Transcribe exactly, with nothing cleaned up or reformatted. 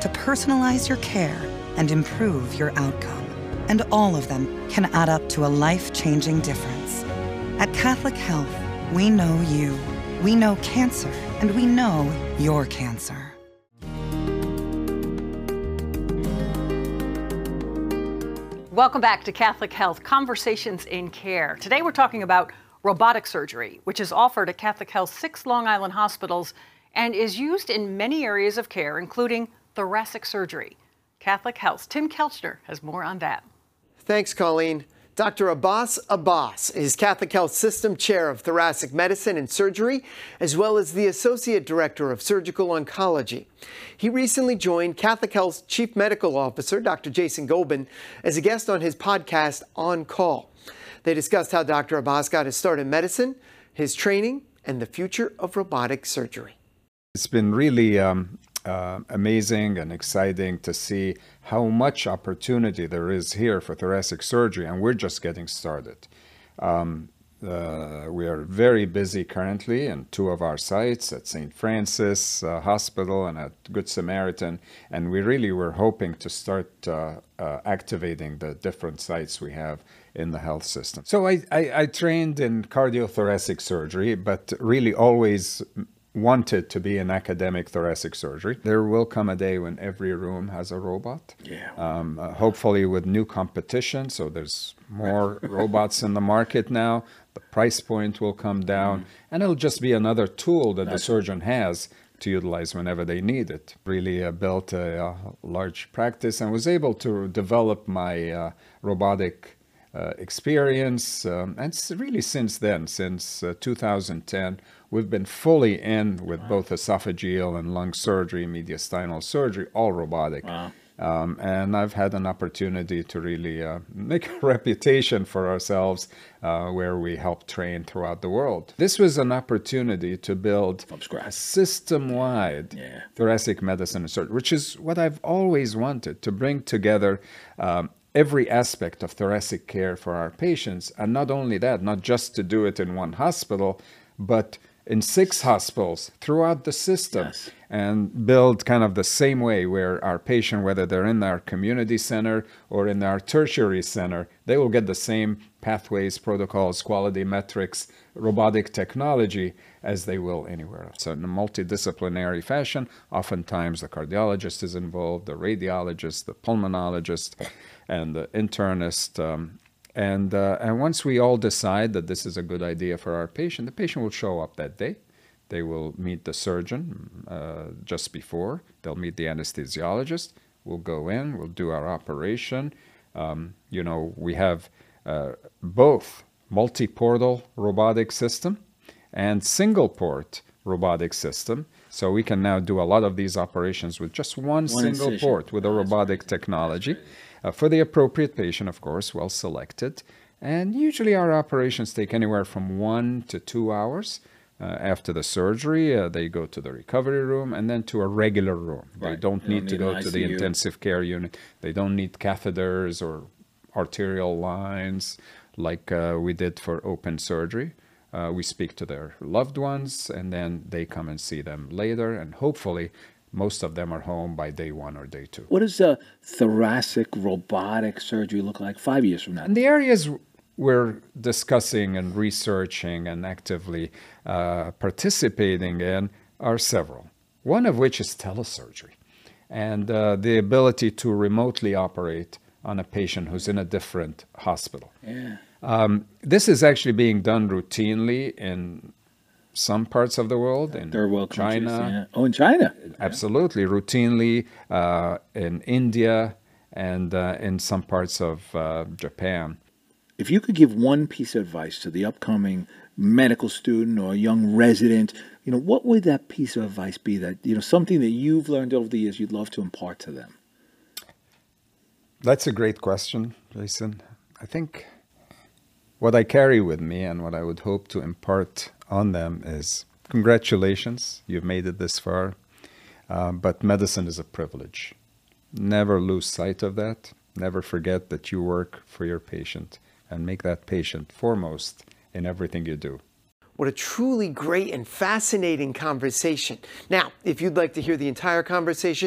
to personalize your care and improve your outcome. And all of them can add up to a life-changing difference. At Catholic Health, we know you, we know cancer, and we know your cancer. Welcome back to Catholic Health, Conversations in Care. Today we're talking about robotic surgery, which is offered at Catholic Health's six Long Island hospitals and is used in many areas of care, including thoracic surgery. Catholic Health's Tim Kelchner has more on that. Thanks, Colleen. Doctor Abbas Abbas is Catholic Health System Chair of Thoracic Medicine and Surgery, as well as the Associate Director of Surgical Oncology. He recently joined Catholic Health's Chief Medical Officer, Doctor Jason Gobin, as a guest on his podcast, On Call. They discussed how Doctor Abbas got his start in medicine, his training, and the future of robotic surgery. It's been really um, uh, amazing and exciting to see how much opportunity there is here for thoracic surgery, and we're just getting started. Um, uh, we are very busy currently in two of our sites, at Saint Francis uh, Hospital and at Good Samaritan, and we really were hoping to start uh, uh, activating the different sites we have in the health system. So I, I, I trained in cardiothoracic surgery, but really always wanted to be in academic thoracic surgery. There will come a day when every room has a robot. Yeah. Um, uh, hopefully with new competition, so there's more robots in the market now. The price point will come down, mm. and it'll just be another tool that That's the surgeon has to utilize whenever they need it. Really uh, built a, a large practice and was able to develop my uh, robotic uh, experience. Um, and it's really since then, since uh, two thousand ten, we've been fully in with wow. both esophageal and lung surgery, mediastinal surgery, all robotic. Wow. Um, and I've had an opportunity to really uh, make a reputation for ourselves uh, where we help train throughout the world. This was an opportunity to build a system-wide yeah. thoracic medicine and surgery, which is what I've always wanted, to bring together um, every aspect of thoracic care for our patients. And not only that, not just to do it in one hospital, but in six hospitals throughout the system, yes. and build kind of the same way where our patient, whether they're in our community center or in our tertiary center, they will get the same pathways, protocols, quality metrics, robotic technology as they will anywhere else. So in a multidisciplinary fashion, oftentimes the cardiologist is involved, the radiologist, the pulmonologist, and the internist. Um, And, uh, and once we all decide that this is a good idea for our patient, the patient will show up that day. They will meet the surgeon uh, just before. They'll meet the anesthesiologist. We'll go in. We'll do our operation. Um, you know, we have uh, both multi-portal robotic system and single-port robotic system. So we can now do a lot of these operations with just one, one single incision. port with a robotic technology. Uh, for the appropriate patient, of course, well selected. And usually our operations take anywhere from one to two hours. Uh, after the surgery, uh, they go to the recovery room and then to a regular room. Right. They don't they need don't to need go to the intensive care unit. They don't need catheters or arterial lines like uh, we did for open surgery. Uh, we speak to their loved ones, and then they come and see them later, and hopefully most of them are home by day one or day two. What does a thoracic robotic surgery look like five years from now? And the areas we're discussing and researching and actively uh, participating in are several. One of which is telesurgery, and uh, the ability to remotely operate on a patient who's in a different hospital. Yeah. Um, this is actually being done routinely in some parts of the world, in Third world China. Countries, yeah. Oh, in China? Absolutely, yeah. Routinely, uh, in India, and uh, in some parts of uh, Japan. If you could give one piece of advice to the upcoming medical student or young resident, you know, what would that piece of advice be, that, you know, something that you've learned over the years you'd love to impart to them? That's a great question, Jason. I think what I carry with me and what I would hope to impart on them is, congratulations, you've made it this far, uh, but medicine is a privilege. Never lose sight of that. Never forget that you work for your patient, and make that patient foremost in everything you do. What a truly great and fascinating conversation. Now, if you'd like to hear the entire conversation,